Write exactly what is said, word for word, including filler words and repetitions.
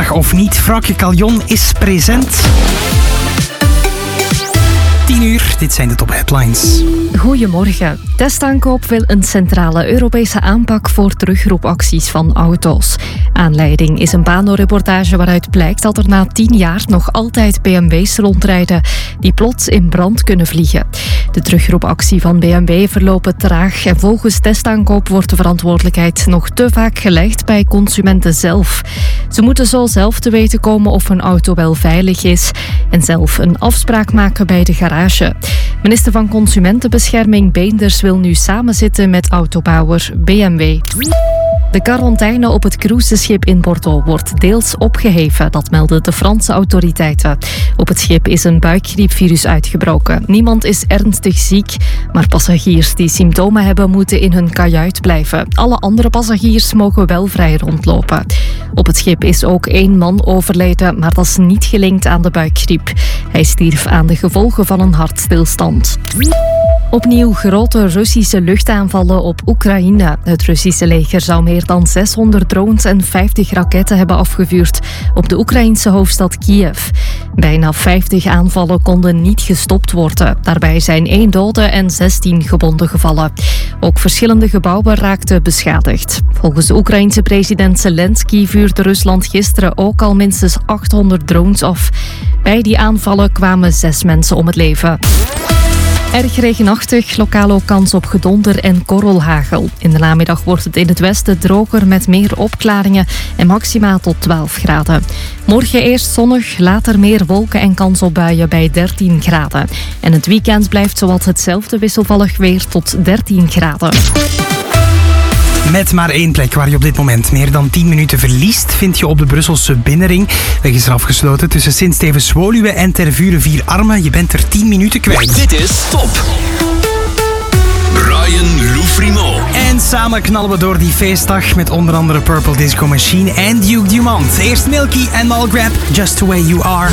feestdag of niet, Vrouwke Caljon is present. tien uur, dit zijn de top headlines. Goedemorgen. Testaankoop wil een centrale Europese aanpak voor terugroepacties van auto's. Aanleiding is een Pano-reportage waaruit blijkt dat er na tien jaar nog altijd B M W's rondrijden die plots in brand kunnen vliegen. De terugroepactie van B M W verlopen traag en volgens Testaankoop wordt de verantwoordelijkheid nog te vaak gelegd bij consumenten zelf. Ze moeten zo zelf te weten komen of hun auto wel veilig is en zelf een afspraak maken bij de garage. Minister van Consumentenbescherming Beenders wil nu samenzitten met autobouwer B M W. De quarantaine op het cruiseschip in Bordeaux wordt deels opgeheven, dat melden de Franse autoriteiten. Op het schip is een buikgriepvirus uitgebroken. Niemand is ernstig ziek, maar passagiers die symptomen hebben moeten in hun kajuit blijven. Alle andere passagiers mogen wel vrij rondlopen. Op het schip is ook één man overleden, maar dat is niet gelinkt aan de buikgriep. Hij stierf aan de gevolgen van een hartstilstand. Opnieuw grote Russische luchtaanvallen op Oekraïne. Het Russische leger zou meer dan zeshonderd drones en vijftig raketten hebben afgevuurd op de Oekraïnse hoofdstad Kiev. Bijna vijftig aanvallen konden niet gestopt worden. Daarbij zijn één dode en zestien gewonden gevallen. Ook verschillende gebouwen raakten beschadigd. Volgens de Oekraïense president Zelensky vuurde Rusland gisteren ook al minstens achthonderd drones af. Bij die aanvallen kwamen zes mensen om het leven. Erg regenachtig, lokaal ook kans op gedonder en korrelhagel. In de namiddag wordt het in het westen droger met meer opklaringen en maxima tot twaalf graden. Morgen eerst zonnig, later meer wolken en kans op buien bij dertien graden. En het weekend blijft zowat hetzelfde wisselvallig weer tot dertien graden. Met maar één plek waar je op dit moment meer dan tien minuten verliest, vind je op de Brusselse binnenring. Weg is er afgesloten tussen Sint-Stevens-Woluwe en Tervuren Vier Armen. Je bent er tien minuten kwijt. Dit is Top. Brian Loufrimo. En samen knallen we door die feestdag met onder andere Purple Disco Machine en Duke Dumont. Eerst Milky en Malgrab, Just the Way You Are.